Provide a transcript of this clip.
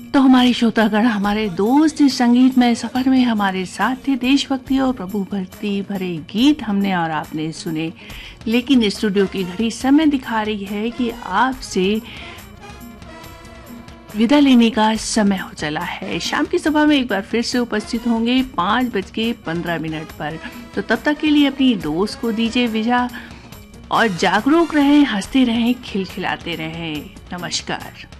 तो हमारे श्रोतागण, हमारे दोस्त इस संगीतमय सफर में हमारे साथ थे। देशभक्ति और प्रभु भक्ति भरे गीत हमने और आपने सुने, लेकिन स्टूडियो की घड़ी समय दिखा रही है कि आपसे विदा लेने का समय हो चला है। शाम की सभा में एक बार फिर से उपस्थित होंगे 5:15 पर। तो तब तक के लिए अपनी दोस्त को दीजिए विदा और जागरूक रहें, हंसते रहें, खिलखिलाते रहें। नमस्कार।